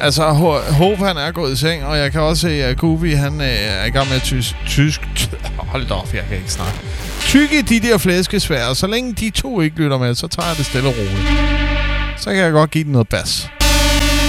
Altså, Hope, han er gået i seng, og jeg kan også se, at Gooby, han er i gang med at hold da op, jeg kan ikke snakke. Tykke de der flæskesvær, og så længe de to ikke lytter med, så tager jeg det stille og roligt. Så kan jeg godt give den noget bas.